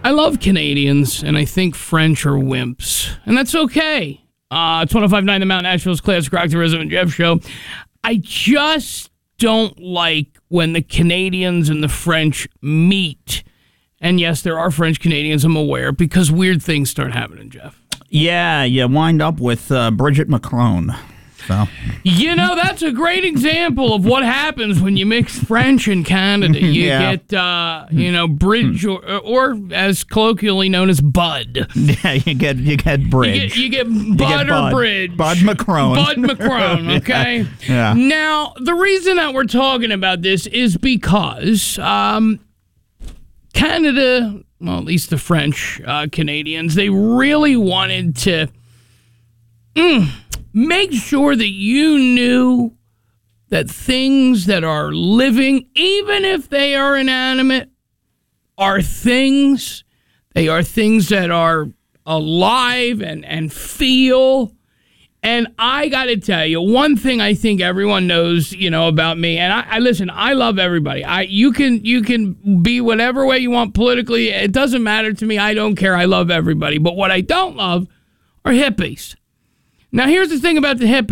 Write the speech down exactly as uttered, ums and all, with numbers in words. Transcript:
I love Canadians, and I think French are wimps, and that's okay. Uh, it's one oh five point nine The Mountain, Nashville's Classic Rock, the Resident Jeff Show. I just don't like when the Canadians and the French meet. And yes, there are French Canadians, I'm aware, because weird things start happening, Jeff. Yeah, you wind up with uh, Bridget Macron. So. You know, that's a great example of what happens when you mix French and Canada. You Yeah. get, uh, you know, Bridge, or, or as colloquially known as Bud. Yeah, you get you get Bridge. You get, you get Bud You get or Bud. Bridge. Bud Macron. Bud Macron, okay? Yeah. Now, the reason that we're talking about this is because um, Canada, well, at least the French uh, Canadians, they really wanted to mm, make sure that you knew that things that are living, even if they are inanimate, are things. They are things that are alive and, and feel. And I got to tell you, one thing I think everyone knows, you know, about me, and I, I listen, I love everybody. I you can you can be whatever way you want politically. It doesn't matter to me. I don't care. I love everybody. But what I don't love are hippies. Now, here's the thing about the hippies.